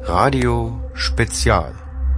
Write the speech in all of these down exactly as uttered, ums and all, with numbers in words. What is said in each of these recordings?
Radio Spezial.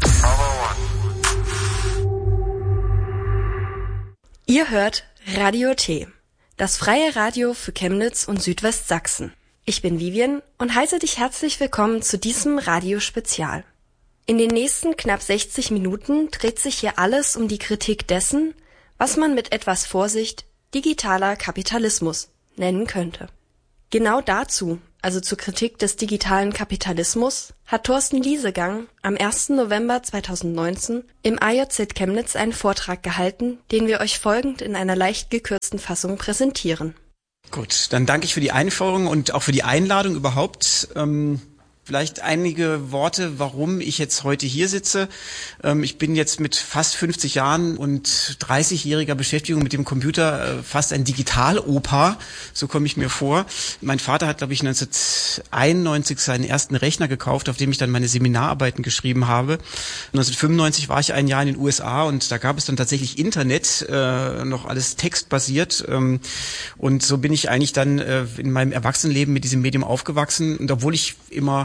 Ihr hört Radio T, das freie Radio für Chemnitz und Südwestsachsen. Ich bin Vivian und heiße dich herzlich willkommen zu diesem Radio Spezial. In den nächsten knapp sechzig Minuten dreht sich hier alles um die Kritik dessen, was man mit etwas Vorsicht digitaler Kapitalismus nennen könnte. Genau dazu, also zur Kritik des digitalen Kapitalismus, hat Thorsten Liesegang am ersten November zweitausendneunzehn im A J Z Chemnitz einen Vortrag gehalten, den wir euch folgend in einer leicht gekürzten Fassung präsentieren. Gut, dann danke ich für die Einführung und auch für die Einladung überhaupt. Ähm Vielleicht einige Worte, warum ich jetzt heute hier sitze. Ich bin jetzt mit fast fünfzig Jahren und dreißigjähriger Beschäftigung mit dem Computer fast ein Digitalopa, so komme ich mir vor. Mein Vater hat, glaube ich, neunzehnhunderteinundneunzig seinen ersten Rechner gekauft, auf dem ich dann meine Seminararbeiten geschrieben habe. neunzehnhundertfünfundneunzig war ich ein Jahr in den U S A und da gab es dann tatsächlich Internet, noch alles textbasiert. Und so bin ich eigentlich dann in meinem Erwachsenenleben mit diesem Medium aufgewachsen. Und obwohl ich immer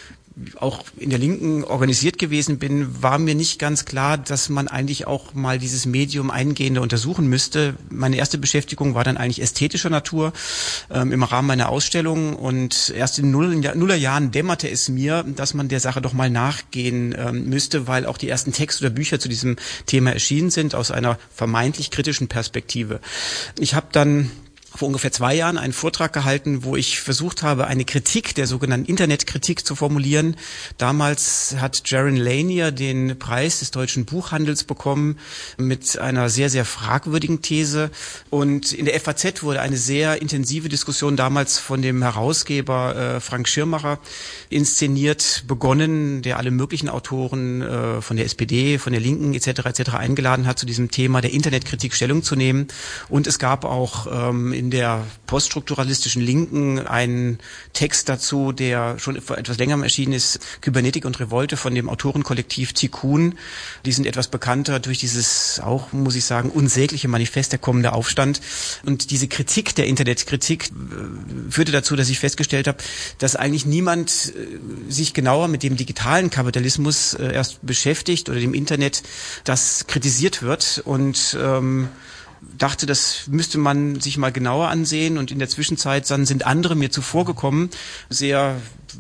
auch in der Linken organisiert gewesen bin, war mir nicht ganz klar, dass man eigentlich auch mal dieses Medium eingehender untersuchen müsste. Meine erste Beschäftigung war dann eigentlich ästhetischer Natur ähm, im Rahmen meiner Ausstellung und erst in den Nullerjahren dämmerte es mir, dass man der Sache doch mal nachgehen ähm, müsste, weil auch die ersten Texte oder Bücher zu diesem Thema erschienen sind aus einer vermeintlich kritischen Perspektive. Ich habe dann vor ungefähr zwei Jahren einen Vortrag gehalten, wo ich versucht habe, eine Kritik der sogenannten Internetkritik zu formulieren. Damals hat Jaron Lanier den Preis des deutschen Buchhandels bekommen mit einer sehr, sehr fragwürdigen These. Und in der F A Z wurde eine sehr intensive Diskussion damals von dem Herausgeber äh, Frank Schirmacher inszeniert, begonnen, der alle möglichen Autoren äh, von der S P D, von der Linken et cetera et cetera eingeladen hat, zu diesem Thema der Internetkritik Stellung zu nehmen. Und es gab auch ähm, in der poststrukturalistischen Linken einen Text dazu, der schon vor etwas längerem erschienen ist, Kybernetik und Revolte von dem Autorenkollektiv Tikkun. Die sind etwas bekannter durch dieses auch, muss ich sagen, unsägliche Manifest, der kommende Aufstand. Und diese Kritik der Internetkritik äh, führte dazu, dass ich festgestellt habe, dass eigentlich niemand äh, sich genauer mit dem digitalen Kapitalismus äh, erst beschäftigt oder dem Internet, das kritisiert wird und ähm, dachte, das müsste man sich mal genauer ansehen und in der Zwischenzeit dann sind andere mir zuvorgekommen. Sehr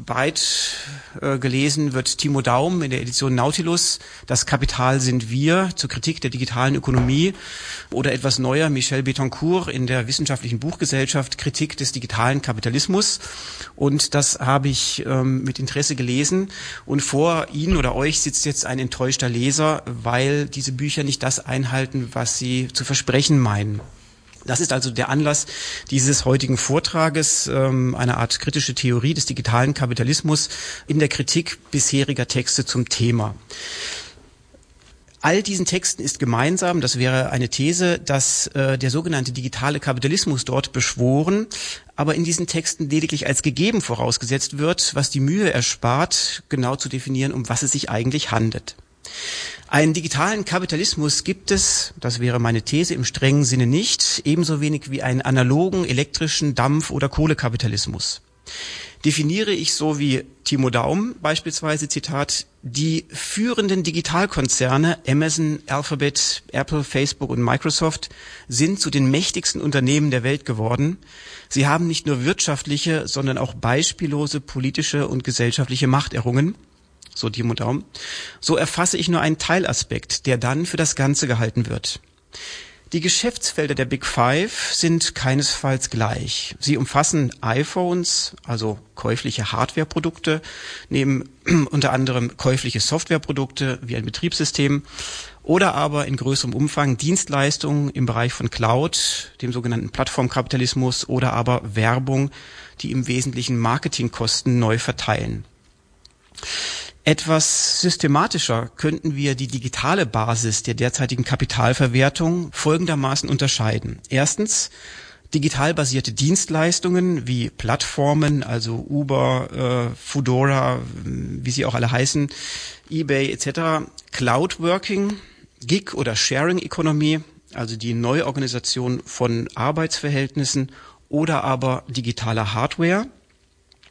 weit äh, gelesen wird Timo Daum in der Edition Nautilus, Das Kapital sind wir, zur Kritik der digitalen Ökonomie oder etwas neuer Michel Betancourt in der Wissenschaftlichen Buchgesellschaft, Kritik des digitalen Kapitalismus und das habe ich ähm, mit Interesse gelesen und vor Ihnen oder euch sitzt jetzt ein enttäuschter Leser, weil diese Bücher nicht das einhalten, was sie zu versprechen meinen. Das ist also der Anlass dieses heutigen Vortrages, ähm, eine Art kritische Theorie des digitalen Kapitalismus in der Kritik bisheriger Texte zum Thema. All diesen Texten ist gemeinsam, das wäre eine These, dass äh, der sogenannte digitale Kapitalismus dort beschworen, aber in diesen Texten lediglich als gegeben vorausgesetzt wird, was die Mühe erspart, genau zu definieren, um was es sich eigentlich handelt. Einen digitalen Kapitalismus gibt es, das wäre meine These, im strengen Sinne nicht, ebenso wenig wie einen analogen, elektrischen Dampf- oder Kohlekapitalismus. Definiere ich so wie Timo Daum beispielsweise, Zitat, die führenden Digitalkonzerne Amazon, Alphabet, Apple, Facebook und Microsoft sind zu den mächtigsten Unternehmen der Welt geworden. Sie haben nicht nur wirtschaftliche, sondern auch beispiellose politische und gesellschaftliche Machterrungen. So Timo Daum. So erfasse ich nur einen Teilaspekt, der dann für das Ganze gehalten wird. Die Geschäftsfelder der Big Five sind keinesfalls gleich. Sie umfassen iPhones, also käufliche Hardwareprodukte, neben unter anderem käufliche Softwareprodukte wie ein Betriebssystem oder aber in größerem Umfang Dienstleistungen im Bereich von Cloud, dem sogenannten Plattformkapitalismus oder aber Werbung, die im Wesentlichen Marketingkosten neu verteilen. Etwas systematischer könnten wir die digitale Basis der derzeitigen Kapitalverwertung folgendermaßen unterscheiden. Erstens digital basierte Dienstleistungen wie Plattformen, also Uber, äh, Foodora, wie sie auch alle heißen, eBay et cetera, Cloud Working, Gig- oder Sharing-Economy, also die Neuorganisation von Arbeitsverhältnissen oder aber digitaler Hardware.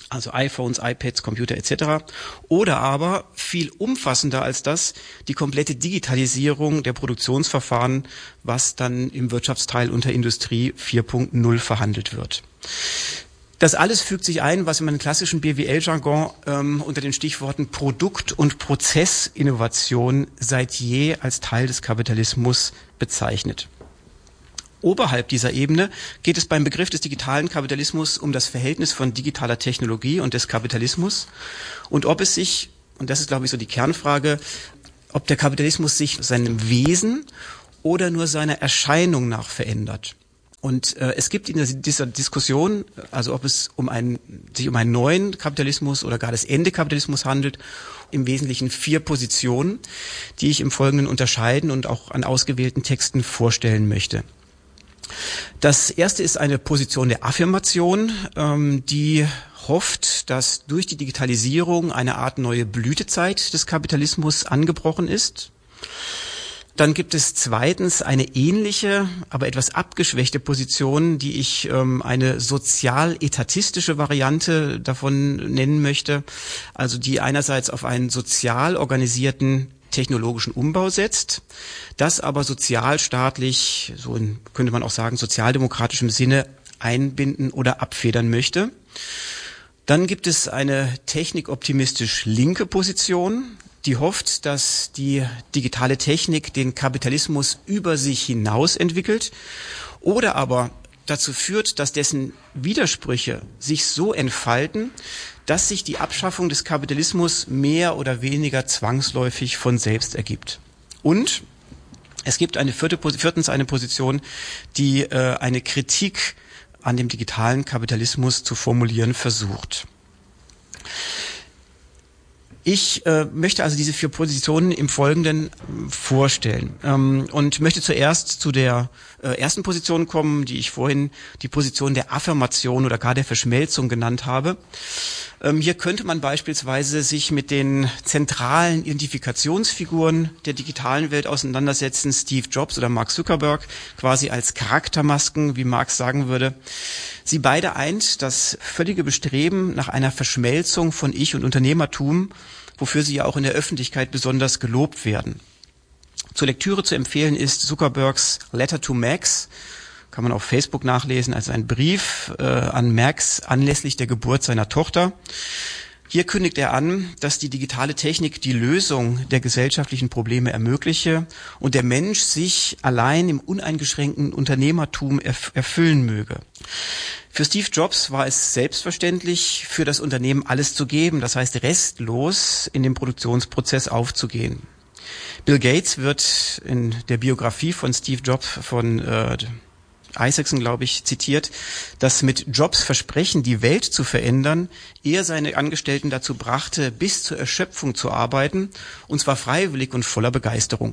also iPhones, iPads, Computer et cetera. Oder aber viel umfassender als das, die komplette Digitalisierung der Produktionsverfahren, was dann im Wirtschaftsteil unter Industrie vier Punkt null verhandelt wird. Das alles fügt sich ein, was in meinem klassischen B W L-Jargon ähm, unter den Stichworten Produkt- und Prozessinnovation seit je als Teil des Kapitalismus bezeichnet. Oberhalb dieser Ebene geht es beim Begriff des digitalen Kapitalismus um das Verhältnis von digitaler Technologie und des Kapitalismus und ob es sich, und das ist glaube ich so die Kernfrage, ob der Kapitalismus sich seinem Wesen oder nur seiner Erscheinung nach verändert. Und äh, es gibt in dieser Diskussion, also ob es um einen, sich um einen neuen Kapitalismus oder gar das Ende Kapitalismus handelt, im Wesentlichen vier Positionen, die ich im Folgenden unterscheiden und auch an ausgewählten Texten vorstellen möchte. Das erste ist eine Position der Affirmation, ähm, die hofft, dass durch die Digitalisierung eine Art neue Blütezeit des Kapitalismus angebrochen ist. Dann gibt es zweitens eine ähnliche, aber etwas abgeschwächte Position, die ich ähm, eine sozial-etatistische Variante davon nennen möchte, also die einerseits auf einen sozial organisierten technologischen Umbau setzt, das aber sozialstaatlich, so in, könnte man auch sagen, sozialdemokratischem Sinne einbinden oder abfedern möchte. Dann gibt es eine technikoptimistisch linke Position, die hofft, dass die digitale Technik den Kapitalismus über sich hinaus entwickelt oder aber dazu führt, dass dessen Widersprüche sich so entfalten, dass sich die Abschaffung des Kapitalismus mehr oder weniger zwangsläufig von selbst ergibt. Und es gibt eine vierte, viertens eine Position, die äh, eine Kritik an dem digitalen Kapitalismus zu formulieren versucht. Ich äh, möchte also diese vier Positionen im Folgenden äh, vorstellen ähm, und möchte zuerst zu der äh, ersten Position kommen, die ich vorhin die Position der Affirmation oder gar der Verschmelzung genannt habe. Ähm, hier könnte man beispielsweise sich mit den zentralen Identifikationsfiguren der digitalen Welt auseinandersetzen, Steve Jobs oder Mark Zuckerberg, quasi als Charaktermasken, wie Marx sagen würde. Sie beide eint das völlige Bestreben nach einer Verschmelzung von Ich und Unternehmertum, wofür sie ja auch in der Öffentlichkeit besonders gelobt werden. Zur Lektüre zu empfehlen ist Zuckerbergs Letter to Max, kann man auf Facebook nachlesen, als ein Brief äh, an Max anlässlich der Geburt seiner Tochter. Hier kündigt er an, dass die digitale Technik die Lösung der gesellschaftlichen Probleme ermögliche und der Mensch sich allein im uneingeschränkten Unternehmertum erf- erfüllen möge. Für Steve Jobs war es selbstverständlich, für das Unternehmen alles zu geben, das heißt restlos in den Produktionsprozess aufzugehen. Bill Gates wird in der Biografie von Steve Jobs von äh, Isaacson, glaube ich, zitiert, dass mit Jobs Versprechen, die Welt zu verändern, er seine Angestellten dazu brachte, bis zur Erschöpfung zu arbeiten, und zwar freiwillig und voller Begeisterung.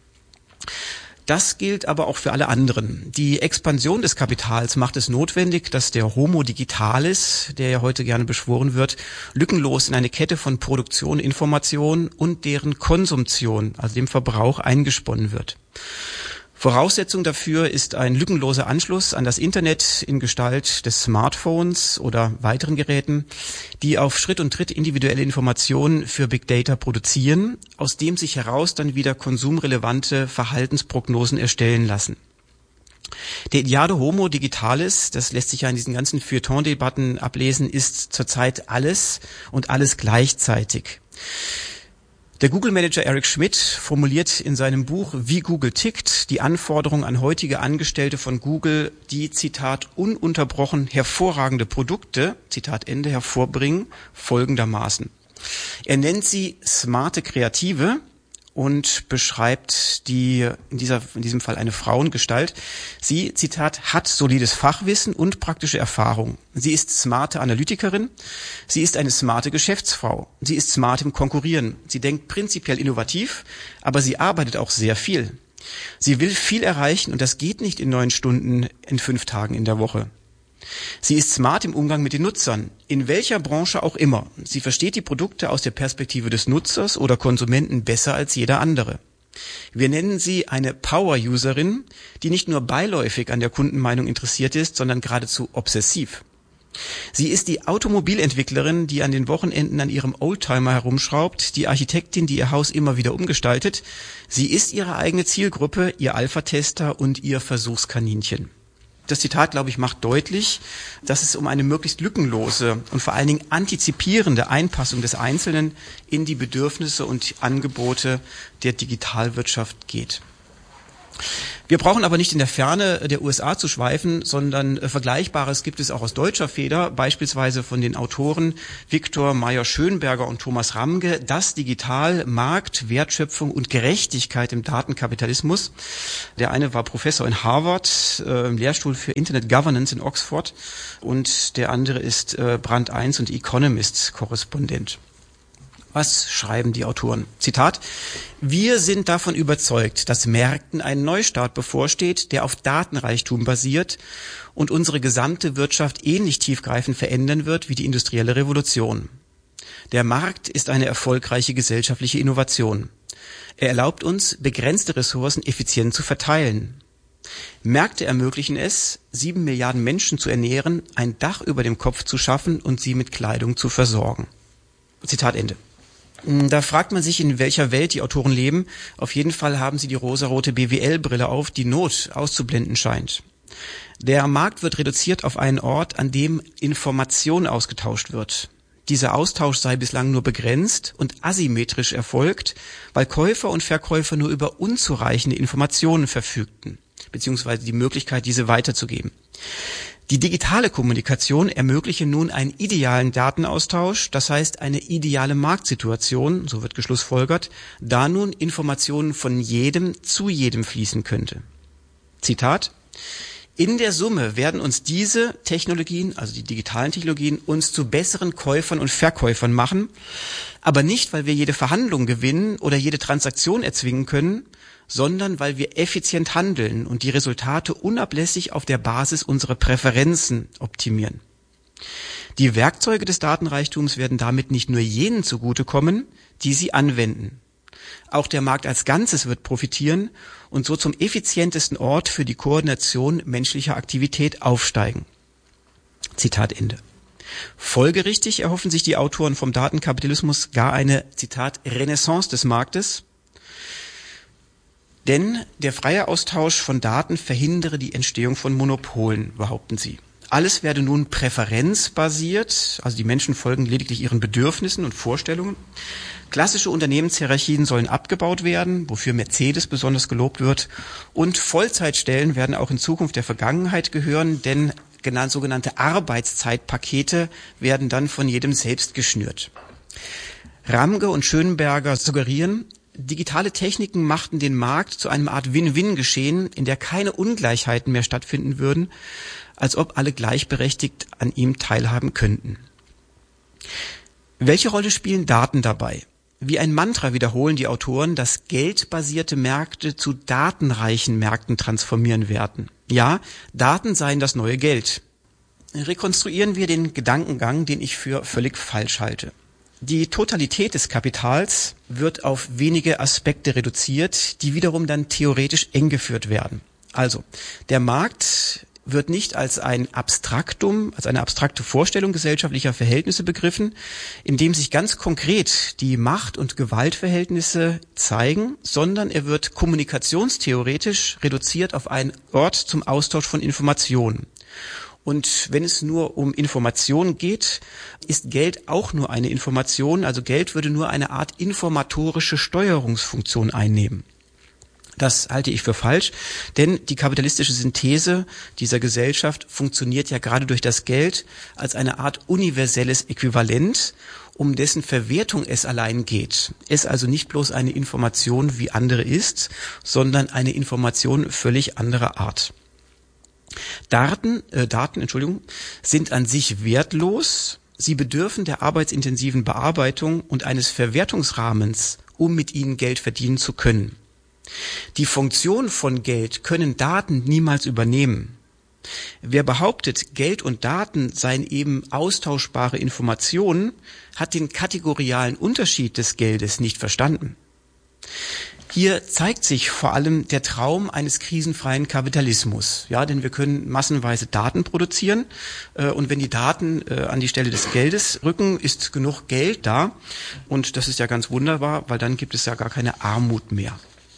Das gilt aber auch für alle anderen. Die Expansion des Kapitals macht es notwendig, dass der Homo Digitalis, der ja heute gerne beschworen wird, lückenlos in eine Kette von Produktion, Information und deren Konsumption, also dem Verbrauch, eingesponnen wird. Voraussetzung dafür ist ein lückenloser Anschluss an das Internet in Gestalt des Smartphones oder weiteren Geräten, die auf Schritt und Tritt individuelle Informationen für Big Data produzieren, aus dem sich heraus dann wieder konsumrelevante Verhaltensprognosen erstellen lassen. Der ideale Homo Digitalis, das lässt sich ja in diesen ganzen Feuilleton-Debatten ablesen, ist zurzeit alles und alles gleichzeitig. Der Google-Manager Eric Schmidt formuliert in seinem Buch Wie Google tickt die Anforderungen an heutige Angestellte von Google, die, Zitat, ununterbrochen hervorragende Produkte, Zitat Ende, hervorbringen, folgendermaßen. Er nennt sie smarte Kreative und beschreibt die, in dieser, in diesem Fall eine Frauengestalt. Sie, Zitat, hat solides Fachwissen und praktische Erfahrung. Sie ist smarte Analytikerin. Sie ist eine smarte Geschäftsfrau. Sie ist smart im Konkurrieren. Sie denkt prinzipiell innovativ, aber sie arbeitet auch sehr viel. Sie will viel erreichen und das geht nicht in neun Stunden in fünf Tagen in der Woche. Sie ist smart im Umgang mit den Nutzern, in welcher Branche auch immer. Sie versteht die Produkte aus der Perspektive des Nutzers oder Konsumenten besser als jeder andere. Wir nennen sie eine Power-Userin, die nicht nur beiläufig an der Kundenmeinung interessiert ist, sondern geradezu obsessiv. Sie ist die Automobilentwicklerin, die an den Wochenenden an ihrem Oldtimer herumschraubt, die Architektin, die ihr Haus immer wieder umgestaltet. Sie ist ihre eigene Zielgruppe, ihr Alpha-Tester und ihr Versuchskaninchen. Das Zitat, glaube ich, macht deutlich, dass es um eine möglichst lückenlose und vor allen Dingen antizipierende Einpassung des Einzelnen in die Bedürfnisse und Angebote der Digitalwirtschaft geht. Wir brauchen aber nicht in der Ferne der U S A zu schweifen, sondern äh, Vergleichbares gibt es auch aus deutscher Feder, beispielsweise von den Autoren Viktor Meyer-Schönberger und Thomas Ramge, Das Digital, Markt, Wertschöpfung und Gerechtigkeit im Datenkapitalismus. Der eine war Professor in Harvard, äh, im Lehrstuhl für Internet Governance in Oxford, und der andere ist äh, Brand eins und Economist-Korrespondent. Was schreiben die Autoren? Zitat: Wir sind davon überzeugt, dass Märkten ein Neustart bevorsteht, der auf Datenreichtum basiert und unsere gesamte Wirtschaft ähnlich tiefgreifend verändern wird wie die industrielle Revolution. Der Markt ist eine erfolgreiche gesellschaftliche Innovation. Er erlaubt uns, begrenzte Ressourcen effizient zu verteilen. Märkte ermöglichen es, sieben Milliarden Menschen zu ernähren, ein Dach über dem Kopf zu schaffen und sie mit Kleidung zu versorgen. Zitat Ende. Da fragt man sich, in welcher Welt die Autoren leben. Auf jeden Fall haben sie die rosarote B W L-Brille auf, die Not auszublenden scheint. Der Markt wird reduziert auf einen Ort, an dem Information ausgetauscht wird. Dieser Austausch sei bislang nur begrenzt und asymmetrisch erfolgt, weil Käufer und Verkäufer nur über unzureichende Informationen verfügten, beziehungsweise die Möglichkeit, diese weiterzugeben. Die digitale Kommunikation ermögliche nun einen idealen Datenaustausch, das heißt eine ideale Marktsituation, so wird geschlussfolgert, da nun Informationen von jedem zu jedem fließen könnte. Zitat: In der Summe werden uns diese Technologien, also die digitalen Technologien, uns zu besseren Käufern und Verkäufern machen, aber nicht, weil wir jede Verhandlung gewinnen oder jede Transaktion erzwingen können, sondern weil wir effizient handeln und die Resultate unablässig auf der Basis unserer Präferenzen optimieren. Die Werkzeuge des Datenreichtums werden damit nicht nur jenen zugutekommen, die sie anwenden. Auch der Markt als Ganzes wird profitieren und so zum effizientesten Ort für die Koordination menschlicher Aktivität aufsteigen. Zitat Ende. Folgerichtig erhoffen sich die Autoren vom Datenkapitalismus gar eine, Zitat, Renaissance des Marktes, denn der freie Austausch von Daten verhindere die Entstehung von Monopolen, behaupten sie. Alles werde nun präferenzbasiert, also die Menschen folgen lediglich ihren Bedürfnissen und Vorstellungen. Klassische Unternehmenshierarchien sollen abgebaut werden, wofür Mercedes besonders gelobt wird. Und Vollzeitstellen werden auch in Zukunft der Vergangenheit gehören, denn genannt, sogenannte Arbeitszeitpakete werden dann von jedem selbst geschnürt. Ramge und Schönberger suggerieren, digitale Techniken machten den Markt zu einer Art Win-Win-Geschehen, in der keine Ungleichheiten mehr stattfinden würden, als ob alle gleichberechtigt an ihm teilhaben könnten. Welche Rolle spielen Daten dabei? Wie ein Mantra wiederholen die Autoren, dass geldbasierte Märkte zu datenreichen Märkten transformieren werden. Ja, Daten seien das neue Geld. Rekonstruieren wir den Gedankengang, den ich für völlig falsch halte. Die Totalität des Kapitals wird auf wenige Aspekte reduziert, die wiederum dann theoretisch eng geführt werden. Also, der Markt wird nicht als ein Abstraktum, als eine abstrakte Vorstellung gesellschaftlicher Verhältnisse begriffen, in dem sich ganz konkret die Macht- und Gewaltverhältnisse zeigen, sondern er wird kommunikationstheoretisch reduziert auf einen Ort zum Austausch von Informationen. Und wenn es nur um Informationen geht, ist Geld auch nur eine Information, also Geld würde nur eine Art informatorische Steuerungsfunktion einnehmen. Das halte ich für falsch, denn die kapitalistische Synthese dieser Gesellschaft funktioniert ja gerade durch das Geld als eine Art universelles Äquivalent, um dessen Verwertung es allein geht. Es also nicht bloß eine Information wie andere ist, sondern eine Information völlig anderer Art. Daten, äh, Daten, Entschuldigung, sind an sich wertlos. Sie bedürfen der arbeitsintensiven Bearbeitung und eines Verwertungsrahmens, um mit ihnen Geld verdienen zu können. Die Funktion von Geld können Daten niemals übernehmen. Wer behauptet, Geld und Daten seien eben austauschbare Informationen, hat den kategorialen Unterschied des Geldes nicht verstanden. Hier zeigt sich vor allem der Traum eines krisenfreien Kapitalismus. Ja, denn wir können massenweise Daten produzieren äh, und wenn die Daten äh, an die Stelle des Geldes rücken, ist genug Geld da und das ist ja ganz wunderbar, weil dann gibt es ja gar keine Armut mehr.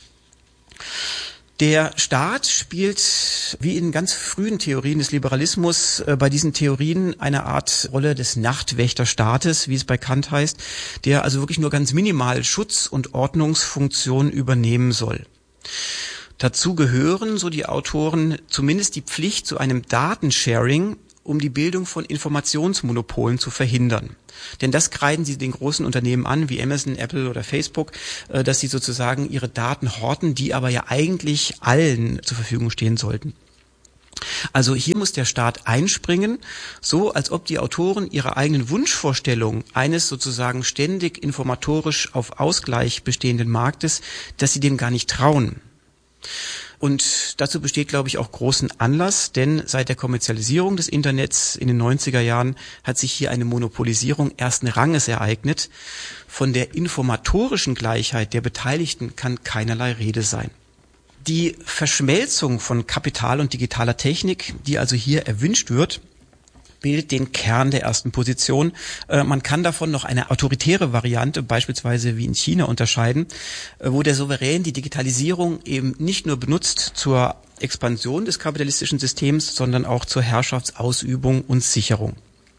Der Staat spielt, wie in ganz frühen Theorien des Liberalismus, äh, bei diesen Theorien eine Art Rolle des Nachtwächterstaates, wie es bei Kant heißt, der also wirklich nur ganz minimal Schutz- und Ordnungsfunktion übernehmen soll. Dazu gehören, so die Autoren, zumindest die Pflicht zu einem Datensharing, um die Bildung von Informationsmonopolen zu verhindern. Denn das kreiden sie den großen Unternehmen an, wie Amazon, Apple oder Facebook, dass sie sozusagen ihre Daten horten, die aber ja eigentlich allen zur Verfügung stehen sollten. Also hier muss der Staat einspringen, so als ob die Autoren ihre eigenen Wunschvorstellungen eines sozusagen ständig informatorisch auf Ausgleich bestehenden Marktes, dass sie dem gar nicht trauen. Und dazu besteht, glaube ich, auch großen Anlass, denn seit der Kommerzialisierung des Internets in den neunziger Jahren hat sich hier eine Monopolisierung ersten Ranges ereignet. Von der informatorischen Gleichheit der Beteiligten kann keinerlei Rede sein. Die Verschmelzung von Kapital und digitaler Technik, die also hier erwünscht wird, bildet den Kern der ersten Position. Äh, man kann davon noch eine autoritäre Variante, beispielsweise wie in China, unterscheiden, äh, wo der Souverän die Digitalisierung eben nicht nur benutzt zur Expansion des kapitalistischen Systems, sondern auch zur Herrschaftsausübung und Sicherung.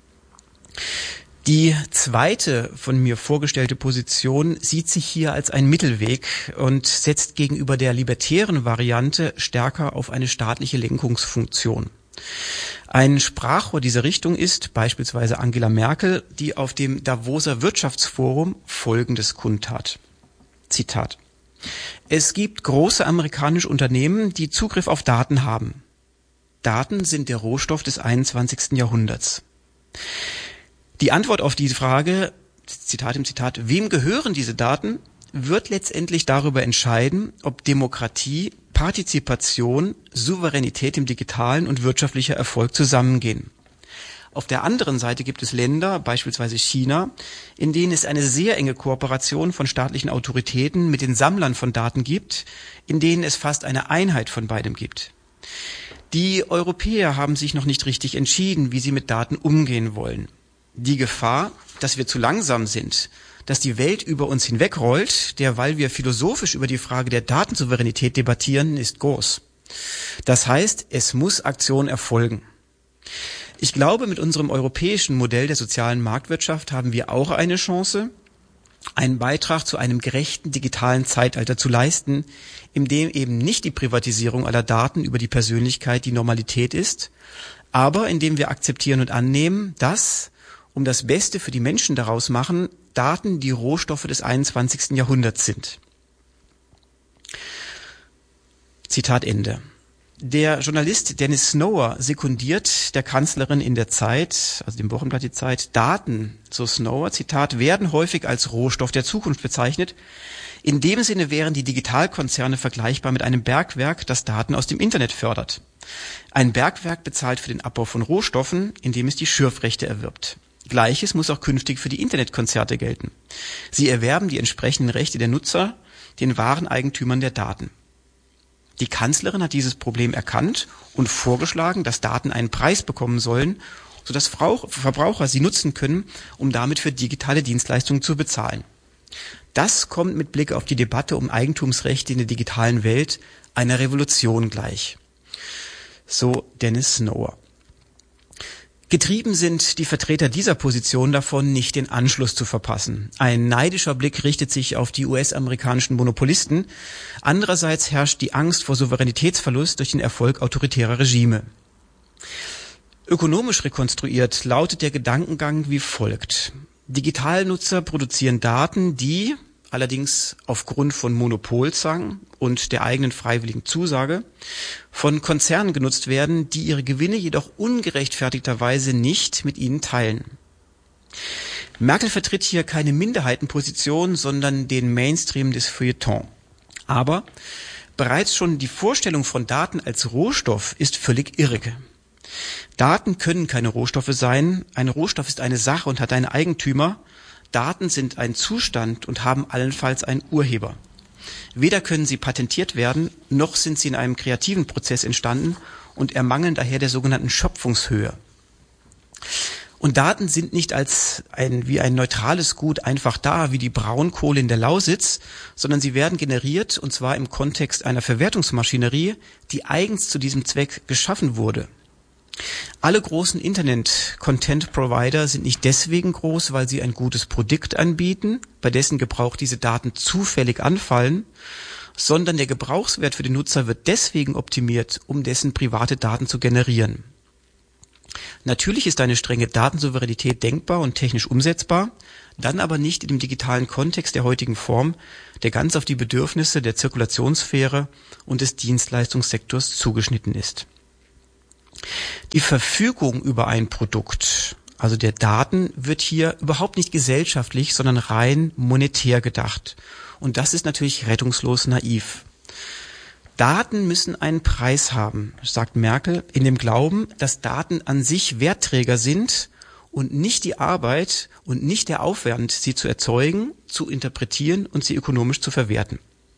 Die zweite von mir vorgestellte Position sieht sich hier als ein Mittelweg und setzt gegenüber der libertären Variante stärker auf eine staatliche Lenkungsfunktion. Ein Sprachrohr dieser Richtung ist beispielsweise Angela Merkel, die auf dem Davoser Wirtschaftsforum Folgendes kundtat. Zitat: Es gibt große amerikanische Unternehmen, die Zugriff auf Daten haben. Daten sind der Rohstoff des einundzwanzigsten Jahrhunderts. Die Antwort auf diese Frage, Zitat im Zitat, wem gehören diese Daten, wird letztendlich darüber entscheiden, ob Demokratie, Partizipation, Souveränität im Digitalen und wirtschaftlicher Erfolg zusammengehen. Auf der anderen Seite gibt es Länder, beispielsweise China, in denen es eine sehr enge Kooperation von staatlichen Autoritäten mit den Sammlern von Daten gibt, in denen es fast eine Einheit von beidem gibt. Die Europäer haben sich noch nicht richtig entschieden, wie sie mit Daten umgehen wollen. Die Gefahr, dass wir zu langsam sind, dass die Welt über uns hinwegrollt, derweil wir philosophisch über die Frage der Datensouveränität debattieren, ist groß. Das heißt, es muss Aktion erfolgen. Ich glaube, mit unserem europäischen Modell der sozialen Marktwirtschaft haben wir auch eine Chance, einen Beitrag zu einem gerechten digitalen Zeitalter zu leisten, in dem eben nicht die Privatisierung aller Daten über die Persönlichkeit die Normalität ist, aber in dem wir akzeptieren und annehmen, dass, um das Beste für die Menschen daraus machen, Daten die Rohstoffe des einundzwanzigsten Jahrhunderts sind. Zitat Ende. Der Journalist Dennis Snower sekundiert der Kanzlerin in der Zeit, also dem Wochenblatt Die Zeit, Daten, so Snower, Zitat, werden häufig als Rohstoff der Zukunft bezeichnet. In dem Sinne wären die Digitalkonzerne vergleichbar mit einem Bergwerk, das Daten aus dem Internet fördert. Ein Bergwerk bezahlt für den Abbau von Rohstoffen, indem es die Schürfrechte erwirbt. Gleiches muss auch künftig für die Internetkonzerte gelten. Sie erwerben die entsprechenden Rechte der Nutzer, den wahren Eigentümern der Daten. Die Kanzlerin hat dieses Problem erkannt und vorgeschlagen, dass Daten einen Preis bekommen sollen, sodass Verbraucher sie nutzen können, um damit für digitale Dienstleistungen zu bezahlen. Das kommt mit Blick auf die Debatte um Eigentumsrechte in der digitalen Welt einer Revolution gleich. So Dennis Snower. Getrieben sind die Vertreter dieser Position davon, nicht den Anschluss zu verpassen. Ein neidischer Blick richtet sich auf die U S-amerikanischen Monopolisten. Andererseits herrscht die Angst vor Souveränitätsverlust durch den Erfolg autoritärer Regime. Ökonomisch rekonstruiert lautet der Gedankengang wie folgt. Digitalnutzer produzieren Daten, die, allerdings aufgrund von Monopolzwang und der eigenen freiwilligen Zusage, von Konzernen genutzt werden, die ihre Gewinne jedoch ungerechtfertigterweise nicht mit ihnen teilen. Merkel vertritt hier keine Minderheitenposition, sondern den Mainstream des Feuilleton. Aber bereits schon die Vorstellung von Daten als Rohstoff ist völlig irre. Daten können keine Rohstoffe sein. Ein Rohstoff ist eine Sache und hat einen Eigentümer. Daten sind ein Zustand und haben allenfalls einen Urheber. Weder können sie patentiert werden, noch sind sie in einem kreativen Prozess entstanden und ermangeln daher der sogenannten Schöpfungshöhe. Und Daten sind nicht als ein, wie ein neutrales Gut einfach da, wie die Braunkohle in der Lausitz, sondern sie werden generiert, und zwar im Kontext einer Verwertungsmaschinerie, die eigens zu diesem Zweck geschaffen wurde. Alle großen Internet-Content-Provider sind nicht deswegen groß, weil sie ein gutes Produkt anbieten, bei dessen Gebrauch diese Daten zufällig anfallen, sondern der Gebrauchswert für den Nutzer wird deswegen optimiert, um dessen private Daten zu generieren. Natürlich ist eine strenge Datensouveränität denkbar und technisch umsetzbar, dann aber nicht in dem digitalen Kontext der heutigen Form, der ganz auf die Bedürfnisse der Zirkulationssphäre und des Dienstleistungssektors zugeschnitten ist. Die Verfügung über ein Produkt, also der Daten, wird hier überhaupt nicht gesellschaftlich, sondern rein monetär gedacht. Und das ist natürlich rettungslos naiv. Daten müssen einen Preis haben, sagt Merkel, in dem Glauben, dass Daten an sich Wertträger sind und nicht die Arbeit und nicht der Aufwand, sie zu erzeugen, zu interpretieren und sie ökonomisch zu verwerten.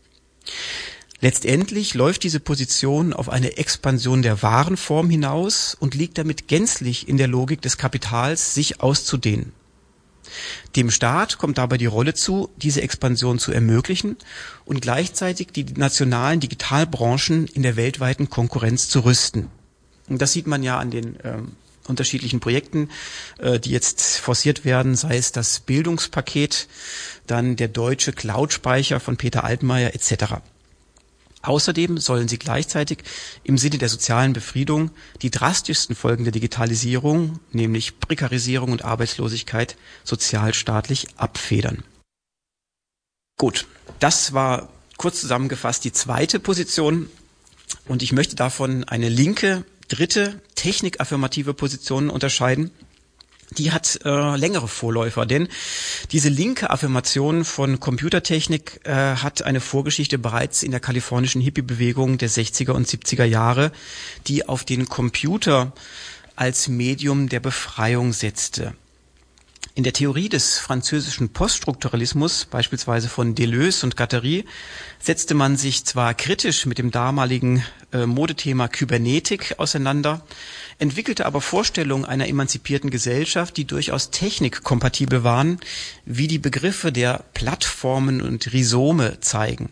Letztendlich läuft diese Position auf eine Expansion der Warenform hinaus und liegt damit gänzlich in der Logik des Kapitals, sich auszudehnen. Dem Staat kommt dabei die Rolle zu, diese Expansion zu ermöglichen und gleichzeitig die nationalen Digitalbranchen in der weltweiten Konkurrenz zu rüsten. Und das sieht man ja an den äh, unterschiedlichen Projekten, äh, die jetzt forciert werden, sei es das Bildungspaket, dann der deutsche Cloud-Speicher von Peter Altmaier et cetera. Außerdem sollen sie gleichzeitig im Sinne der sozialen Befriedung die drastischsten Folgen der Digitalisierung, nämlich Prekarisierung und Arbeitslosigkeit, sozialstaatlich abfedern. Gut, das war kurz zusammengefasst die zweite Position und ich möchte davon eine linke, dritte, technikaffirmative Position unterscheiden. Die hat äh, längere Vorläufer, denn diese linke Affirmation von Computertechnik äh, hat eine Vorgeschichte bereits in der kalifornischen Hippie-Bewegung der sechziger und siebziger Jahre, die auf den Computer als Medium der Befreiung setzte. In der Theorie des französischen Poststrukturalismus, beispielsweise von Deleuze und Guattari, setzte man sich zwar kritisch mit dem damaligen äh, Modethema Kybernetik auseinander, entwickelte aber Vorstellungen einer emanzipierten Gesellschaft, die durchaus technikkompatibel waren, wie die Begriffe der Plattformen und Rhizome zeigen.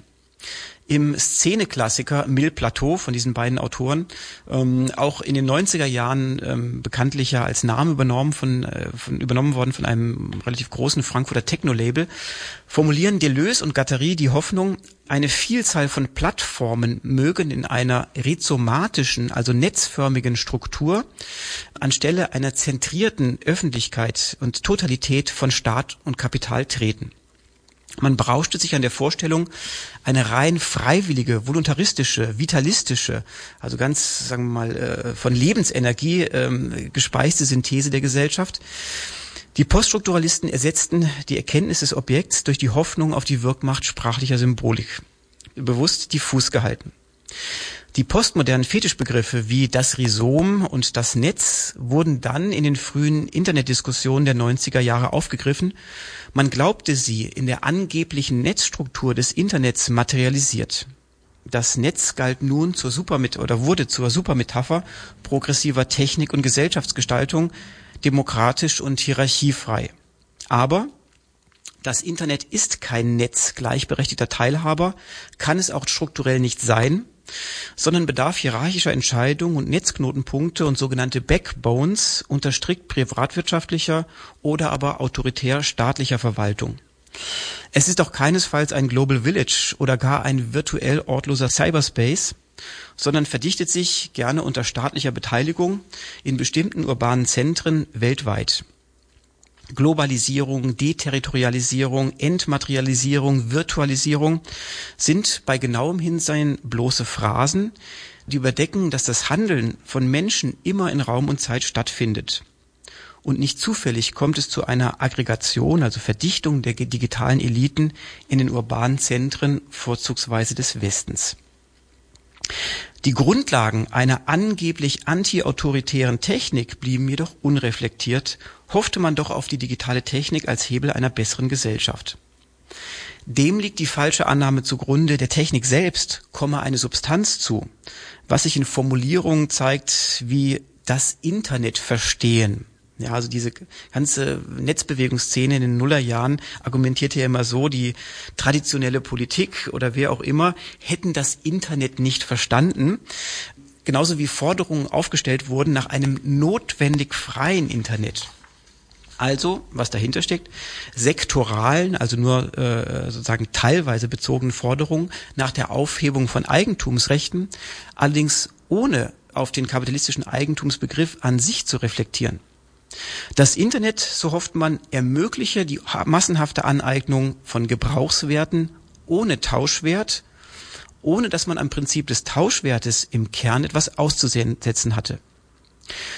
Im Szeneklassiker Mille Plateau von diesen beiden Autoren, ähm, auch in den neunziger Jahren ähm, bekanntlich ja als Name übernommen von, äh, von übernommen worden von einem relativ großen Frankfurter Techno-Label, formulieren Deleuze und Guattari die Hoffnung, eine Vielzahl von Plattformen mögen in einer rhizomatischen, also netzförmigen Struktur anstelle einer zentrierten Öffentlichkeit und Totalität von Staat und Kapital treten. Man berauschte sich an der Vorstellung, eine rein freiwillige, voluntaristische, vitalistische, also ganz, sagen wir mal, von Lebensenergie ähm, gespeiste Synthese der Gesellschaft. Die Poststrukturalisten ersetzten die Erkenntnis des Objekts durch die Hoffnung auf die Wirkmacht sprachlicher Symbolik, bewusst diffus gehalten. Die postmodernen Fetischbegriffe wie das Rhizom und das Netz wurden dann in den frühen Internetdiskussionen der neunziger Jahre aufgegriffen. Man glaubte sie in der angeblichen Netzstruktur des Internets materialisiert. Das Netz galt nun zur Supermet- oder wurde zur Supermetapher progressiver Technik und Gesellschaftsgestaltung, demokratisch und hierarchiefrei. Aber das Internet ist kein Netz gleichberechtigter Teilhaber, kann es auch strukturell nicht sein, sondern bedarf hierarchischer Entscheidungen und Netzknotenpunkte und sogenannte Backbones unter strikt privatwirtschaftlicher oder aber autoritär staatlicher Verwaltung. Es ist auch keinesfalls ein Global Village oder gar ein virtuell ortloser Cyberspace, sondern verdichtet sich gerne unter staatlicher Beteiligung in bestimmten urbanen Zentren weltweit. Globalisierung, Deterritorialisierung, Entmaterialisierung, Virtualisierung sind bei genauem Hinsehen bloße Phrasen, die überdecken, dass das Handeln von Menschen immer in Raum und Zeit stattfindet. Und nicht zufällig kommt es zu einer Aggregation, also Verdichtung der digitalen Eliten in den urbanen Zentren, vorzugsweise des Westens. Die Grundlagen einer angeblich anti-autoritären Technik blieben jedoch unreflektiert, hoffte man doch auf die digitale Technik als Hebel einer besseren Gesellschaft. Dem liegt die falsche Annahme zugrunde, der Technik selbst komme eine Substanz zu, was sich in Formulierungen zeigt wie das Internet verstehen. Ja, also diese ganze Netzbewegungsszene in den Nullerjahren argumentierte ja immer so, die traditionelle Politik oder wer auch immer hätten das Internet nicht verstanden. Genauso wie Forderungen aufgestellt wurden nach einem notwendig freien Internet. Also, was dahinter steckt, sektoralen, also nur äh, sozusagen teilweise bezogenen Forderungen nach der Aufhebung von Eigentumsrechten, allerdings ohne auf den kapitalistischen Eigentumsbegriff an sich zu reflektieren. Das Internet, so hofft man, ermögliche die massenhafte Aneignung von Gebrauchswerten ohne Tauschwert, ohne dass man am Prinzip des Tauschwertes im Kern etwas auszusetzen hatte.